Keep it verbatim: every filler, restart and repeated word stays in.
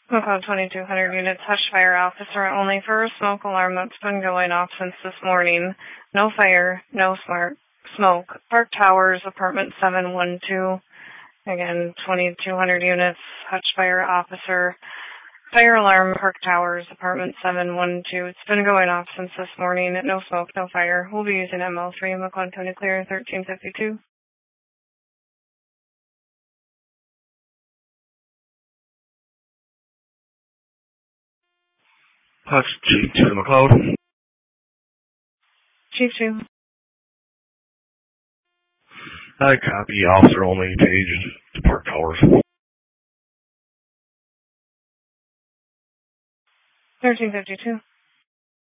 McLeod twenty-two hundred units, hush fire officer only for a smoke alarm that's been going off since this morning. No fire, no smart smoke. Park Towers, apartment seven one two. Again, twenty-two hundred units, hush fire officer. Fire alarm, Park Towers, apartment seven one two. It's been going off since this morning. No smoke, no fire. We'll be using M L three, McLeod County Clear, thirteen fifty-two. Hutch, Chief two to McLeod. Chief two. I copy, officer only, page to Park Towers. thirteen fifty-two.